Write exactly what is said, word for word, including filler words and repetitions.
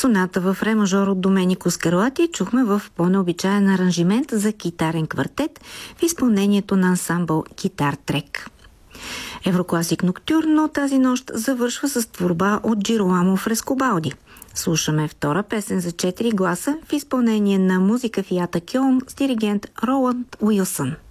Соната в ре мажор от Доменико Скарлати чухме в по-необичаен аранжимент за китарен квартет в изпълнението на ансамбъл Китар Трек. Еврокласик Ноктюрно тази нощ завършва с творба от Джироламо Фрескобалди. Слушаме втора песен за четири гласа в изпълнение на музика Фията Кьолн с диригент Роланд Уилсън.